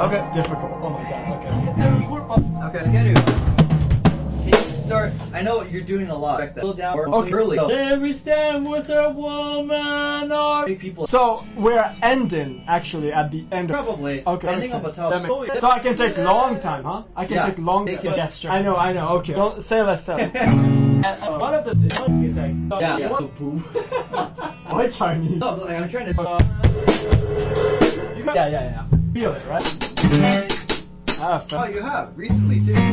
Okay. Difficult. Oh my god. Okay. Okay, I get it. Can you start? I know you're doing a lot. Slow down. Okay. Early. Then we stand with a woman or People. So we're ending actually at the end. Probably. Okay. Ending up with how slow. So I can take long time, huh? I can take long Take it. gesture. I know. Okay. Don't say less stuff. one of the is like Yeah. Boo. Why Chinese? No, like, I'm trying to. Yeah. Feel it, right? Oh, you have recently too.